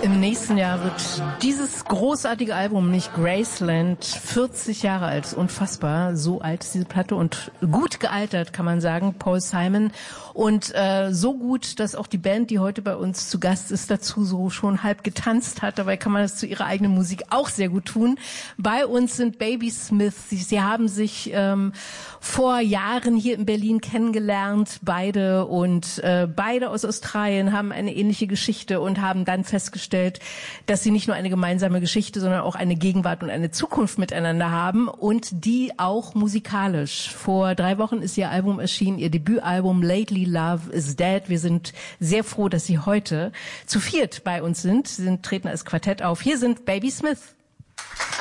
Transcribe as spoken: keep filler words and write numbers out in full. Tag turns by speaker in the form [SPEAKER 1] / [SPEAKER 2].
[SPEAKER 1] Im nächsten Jahr wird dieses großartige Album, nicht Graceland, vierzig Jahre alt. Unfassbar, so alt ist diese Platte und gut gealtert, kann man sagen, Paul Simon. Und äh, so gut, dass auch die Band, die heute bei uns zu Gast ist, dazu so schon halb getanzt hat. Dabei kann man das zu ihrer eigenen Musik auch sehr gut tun. Bei uns sind Babysmith. Sie, sie haben sich ähm, vor Jahren hier in Berlin kennengelernt, beide. Und äh, beide aus Australien haben eine ähnliche Geschichte und haben dann festgestellt, dass sie nicht nur eine gemeinsame Geschichte, sondern auch eine Gegenwart und eine Zukunft miteinander haben und die auch musikalisch. Vor drei Wochen ist ihr Album erschienen, ihr Debütalbum Lately Love is Dead. Wir sind sehr froh, dass sie heute zu viert bei uns sind. Sie sind, treten als Quartett auf. Hier sind Babysmith.